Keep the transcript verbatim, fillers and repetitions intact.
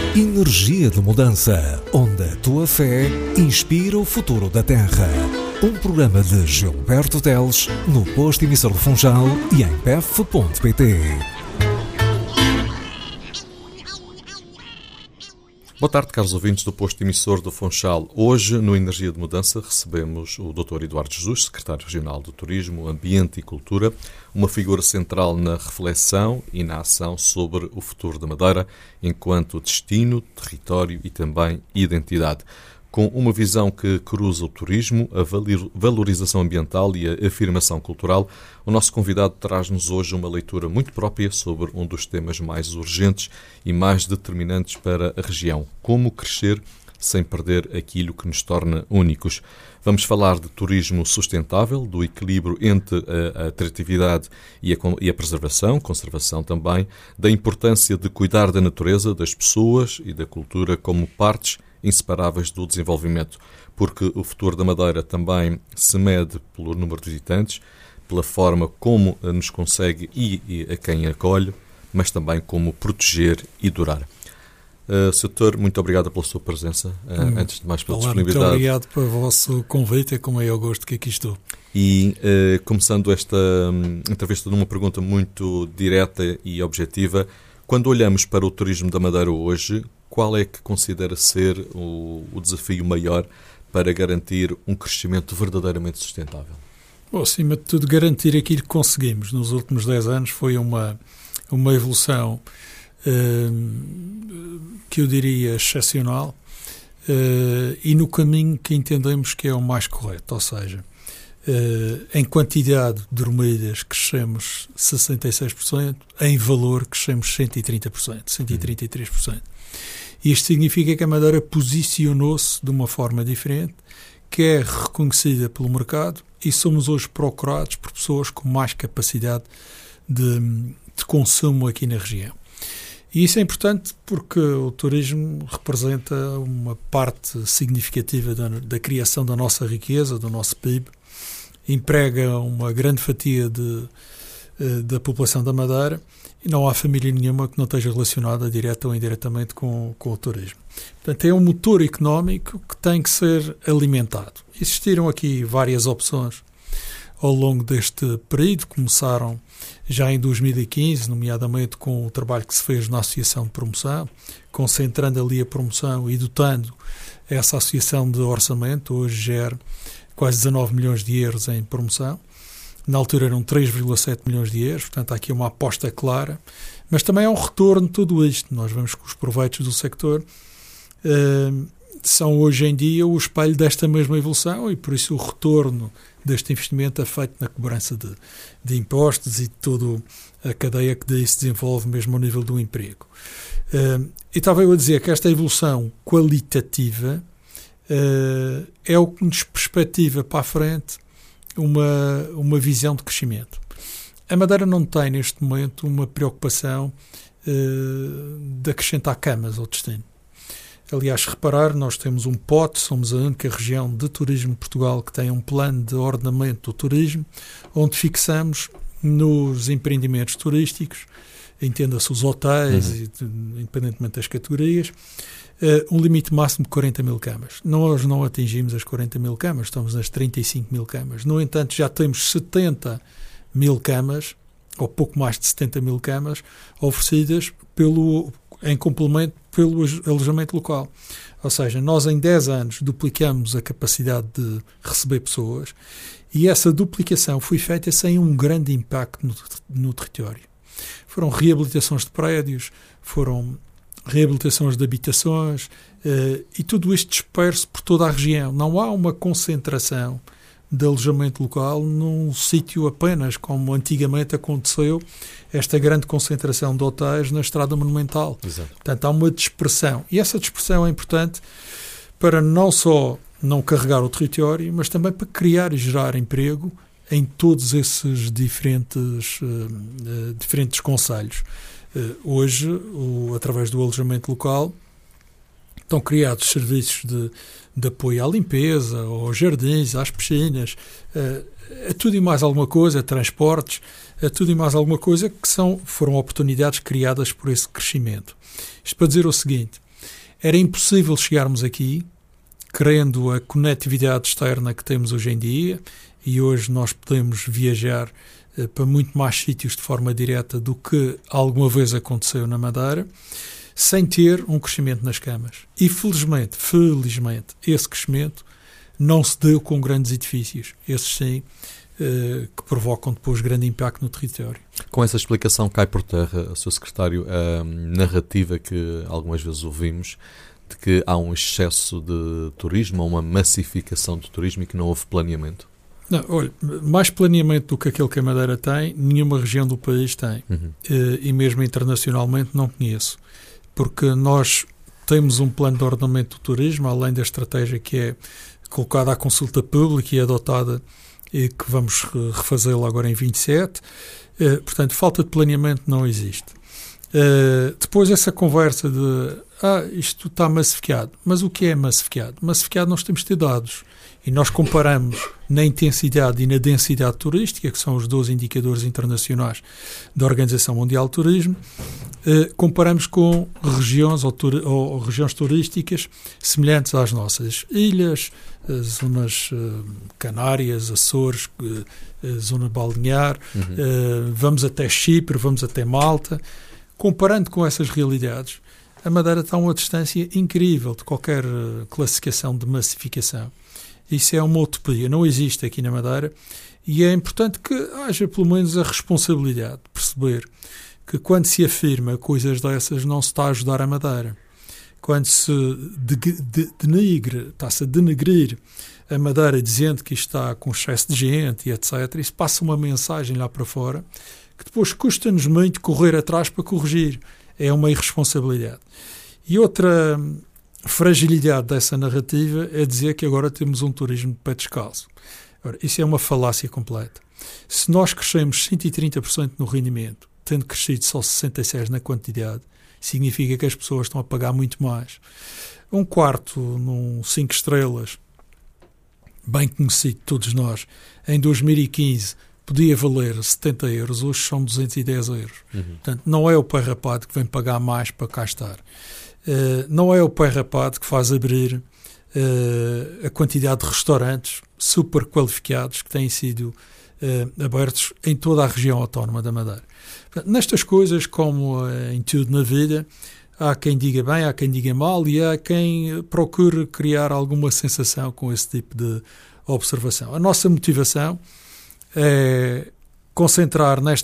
Energia de Mudança, onde a tua fé inspira o futuro da Terra. Um programa de Gilberto Teles, no posto emissor do Funchal e em P E F ponto pt. Boa tarde, caros ouvintes do posto emissor do Funchal. Hoje, no Energia de Mudança, recebemos o doutor Eduardo Jesus, secretário regional do Turismo, Ambiente e Cultura, uma figura central na reflexão e na ação sobre o futuro da Madeira, enquanto destino, território e também identidade. Com uma visão que cruza o turismo, a valorização ambiental e a afirmação cultural, o nosso convidado traz-nos hoje uma leitura muito própria sobre um dos temas mais urgentes e mais determinantes para a região: como crescer sem perder aquilo que nos torna únicos. Vamos falar de turismo sustentável, do equilíbrio entre a atratividade e a, e a preservação, conservação também, da importância de cuidar da natureza, das pessoas e da cultura como partes inseparáveis do desenvolvimento, porque o futuro da Madeira também se mede pelo número de visitantes, pela forma como nos consegue e a quem acolhe, mas também como proteger e durar. Uh, Doutor, muito obrigado pela sua presença, uh, hum, antes de mais pela olá, disponibilidade. Muito obrigado pelo vosso convite, é com o maior gosto que aqui estou. E uh, começando esta um, entrevista numa pergunta muito direta e objetiva, quando olhamos para o turismo da Madeira hoje, qual é que considera ser o, o desafio maior para garantir um crescimento verdadeiramente sustentável? Bom, acima de tudo, garantir aquilo que conseguimos. Nos últimos dez anos foi uma, uma evolução uh, que eu diria excepcional uh, e no caminho que entendemos que é o mais correto, ou seja, uh, em quantidade de dormidas crescemos sessenta e seis por cento, em valor crescemos cento e trinta por cento, cento e trinta e três por cento. Isto significa que a Madeira posicionou-se de uma forma diferente, que é reconhecida pelo mercado e somos hoje procurados por pessoas com mais capacidade de, de consumo aqui na região. E isso é importante porque o turismo representa uma parte significativa da, da criação da nossa riqueza, do nosso P I B, emprega uma grande fatia de, da população da Madeira, e não há família nenhuma que não esteja relacionada direta ou indiretamente com, com o turismo. Portanto, é um motor económico que tem que ser alimentado. Existiram aqui várias opções ao longo deste período, começaram já em dois mil e quinze, nomeadamente com o trabalho que se fez na Associação de Promoção, concentrando ali a promoção e dotando essa associação de orçamento, hoje gera quase dezanove milhões de euros em promoção. Na altura eram três vírgula sete milhões de euros, portanto há aqui uma aposta clara, mas também há um retorno de tudo isto. Nós vemos que os proveitos do sector uh, são hoje em dia o espelho desta mesma evolução e por isso o retorno deste investimento é feito na cobrança de, de impostos e de toda a cadeia que daí se desenvolve mesmo ao nível do emprego. Uh, e estava eu a dizer que esta evolução qualitativa uh, é o que nos perspectiva para a frente Uma, uma visão de crescimento. A Madeira não tem, neste momento, uma preocupação uh, de acrescentar camas ao destino. Aliás, reparar, nós temos um P O T, somos a única região de turismo de Portugal que tem um plano de ordenamento do turismo, onde fixamos nos empreendimentos turísticos, entenda-se os hotéis, uhum. e, independentemente das categorias, Uh, um limite máximo de quarenta mil camas. Nós não atingimos as quarenta mil camas, estamos nas trinta e cinco mil camas. No entanto, já temos setenta mil camas, ou pouco mais de setenta mil camas, oferecidas pelo, em complemento pelo alojamento local. Ou seja, nós em dez anos duplicamos a capacidade de receber pessoas e essa duplicação foi feita sem um grande impacto no, no território. Foram reabilitações de prédios, foram reabilitações de habitações uh, e tudo isto disperso por toda a região. Não há uma concentração de alojamento local num sítio apenas, como antigamente aconteceu esta grande concentração de hotéis na Estrada Monumental. Exato. Portanto, há uma dispersão. E essa dispersão é importante para não só não carregar o território, mas também para criar e gerar emprego em todos esses diferentes, uh, uh, diferentes concelhos. Uh, hoje, o, através do alojamento local, estão criados serviços de, de apoio à limpeza, aos jardins, às piscinas, uh, a tudo e mais alguma coisa, a transportes, a tudo e mais alguma coisa que são, foram oportunidades criadas por esse crescimento. Isto para dizer o seguinte, Era impossível chegarmos aqui, querendo a conectividade externa que temos hoje em dia, e hoje nós podemos viajar eh, para muito mais sítios de forma direta do que alguma vez aconteceu na Madeira, sem ter um crescimento nas camas. E felizmente, felizmente, esse crescimento não se deu com grandes edifícios. Esses sim, eh, que provocam depois grande impacto no território. Com essa explicação cai por terra, senhor Secretário, a narrativa que algumas vezes ouvimos de que há um excesso de turismo, uma massificação do turismo e que não houve planeamento. Não, olha, mais planeamento do que aquele que a Madeira tem, nenhuma região do país tem. Uhum. Eh, e mesmo internacionalmente não conheço. Porque nós temos um plano de ordenamento do turismo, além da estratégia que é colocada à consulta pública e adotada, e que vamos refazê-la agora em vinte e sete. Eh, portanto, falta de planeamento não existe. Eh, depois essa conversa de ah, isto está massificado. Mas o que é massificado? Massificado nós temos de ter dados. E nós comparamos na intensidade e na densidade turística, que são os dois indicadores internacionais da Organização Mundial do Turismo, eh, comparamos com regiões ou, tur- ou, ou regiões turísticas semelhantes às nossas. Ilhas, eh, zonas eh, Canárias, Açores, eh, zona balnear, uhum. eh, vamos até Chipre, vamos até Malta. Comparando com essas realidades, a Madeira está a uma distância incrível de qualquer uh, classificação de massificação. Isso é uma utopia, não existe aqui na Madeira, e é importante que haja pelo menos a responsabilidade de perceber que quando se afirma coisas dessas não se está a ajudar a Madeira. Quando se de, de, denigre, está-se a denegrir a Madeira dizendo que está com excesso de gente e etcétera, isso passa uma mensagem lá para fora que depois custa-nos muito correr atrás para corrigir. É uma irresponsabilidade. E outra fragilidade dessa narrativa é dizer que agora temos um turismo de pé descalço. Ora, isso é uma falácia completa. Se nós crescemos cento e trinta por cento no rendimento, tendo crescido só sessenta e seis por cento na quantidade, significa que as pessoas estão a pagar muito mais. Um quarto num cinco estrelas, bem conhecido de todos nós, em dois mil e quinze podia valer setenta euros, hoje são duzentos e dez euros. Uhum. Portanto, não é o pai rapado que vem pagar mais para cá estar. Uh, não é o pai rapado que faz abrir uh, a quantidade de restaurantes super qualificados que têm sido uh, abertos em toda a região autónoma da Madeira. Portanto, nestas coisas, como uh, em tudo na vida, há quem diga bem, há quem diga mal e há quem procure criar alguma sensação com esse tipo de observação. A nossa motivação é concentrar nesta